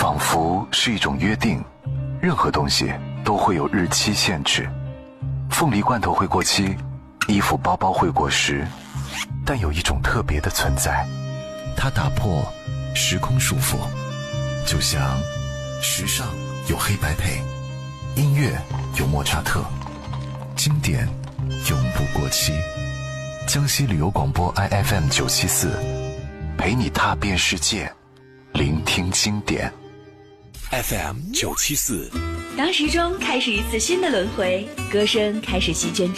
仿佛是一种约定，任何东西都会有日期限制。凤梨罐头会过期，衣服包包会过时，但有一种特别的存在，它打破时空束缚，就像时尚有黑白配，音乐有莫扎特，经典永不过期。江西旅游广播 IFM 974，陪你踏遍世界，聆听经典。 FM 974， 当时钟开始一次新的轮回，歌声开始席卷